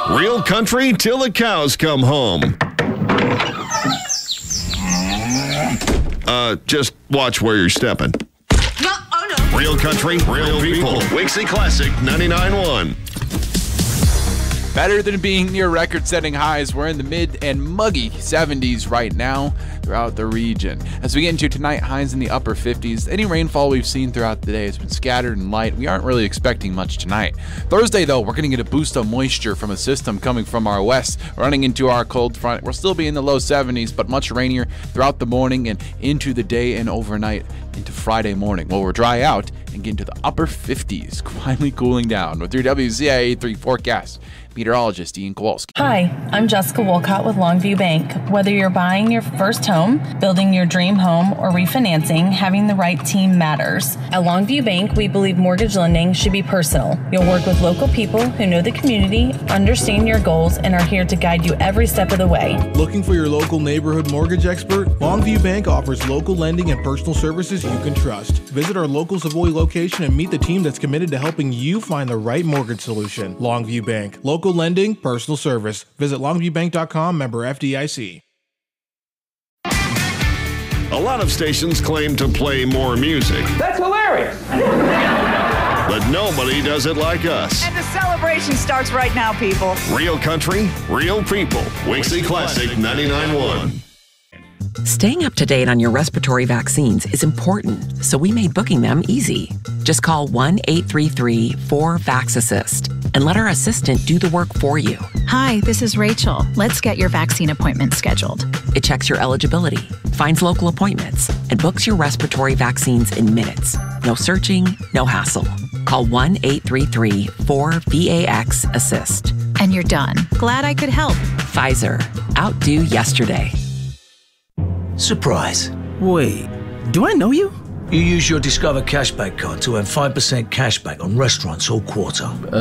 Real country till the cows come home. Just watch where you're stepping. No, oh no. Real country, real people. Wixie Classic 99.1. Better than being near record-setting highs, we're in the mid and muggy 70s right now throughout the region. As we get into tonight, highs in the upper 50s. Any rainfall we've seen throughout the day has been scattered and light. We aren't really expecting much tonight. Thursday, though, we're going to get a boost of moisture from a system coming from our west, running into our cold front. We'll still be in the low 70s, but much rainier throughout the morning and into the day and overnight into Friday morning. Well, we'll dry out and get into the upper 50s, finally cooling down. With your WZIA 3 forecast, meteorologist Ian Kowalski. Hi, I'm Jessica Wolcott with Longview Bank. Whether you're buying your first home, building your dream home, or refinancing, having the right team matters. At Longview Bank, we believe mortgage lending should be personal. You'll work with local people who know the community, understand your goals, and are here to guide you every step of the way. Looking for your local neighborhood mortgage expert? Longview Bank offers local lending and personal services you can trust. Visit our local Savoy location and meet the team that's committed to helping you find the right mortgage solution. Longview Bank. Local lending, personal service. Visit longviewbank.com, member FDIC. A lot of stations claim to play more music. That's hilarious. But nobody does it like us. And the celebration starts right now, people. Real country, real people. Wixie Classic 99.1. Staying up to date on your respiratory vaccines is important, so we made booking them easy. Just call 1-833-4VAX-ASSIST and let our assistant do the work for you. Hi, this is Rachel. Let's get your vaccine appointment scheduled. It checks your eligibility, finds local appointments, and books your respiratory vaccines in minutes. No searching, no hassle. Call 1-833-4VAX-ASSIST. And you're done. Glad I could help. Pfizer. Outdo yesterday. Surprise. Wait, do I know you? You use your Discover Cashback card to earn 5% cashback on restaurants all quarter.